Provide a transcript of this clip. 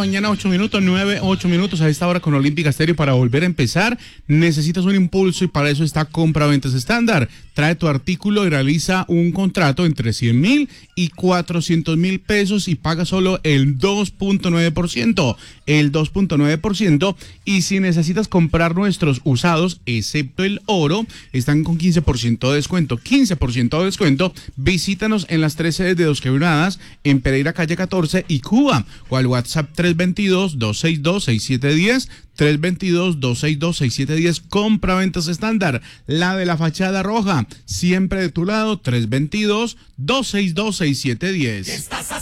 mañana, 8 minutos, 8 minutos a esta hora con Olímpica Estéreo para volver a empezar. Necesitas un impulso y para eso está Compraventas Estándar. Trae tu artículo y realiza un contrato entre 100,000 y 400,000 pesos y paga solo el 2.9%. El 2.9%. Y si necesitas comprar nuestros usados, excepto el oro, están con 15% de descuento. 15% de descuento. Visítanos en las 3 sedes de Dos Quebradas, en Pereira Calle 14 y Cuba, o al WhatsApp 322-262-6710, 322-262-6710. Compraventas Estándar, la de la fachada roja, siempre de tu lado, 322-262-6710.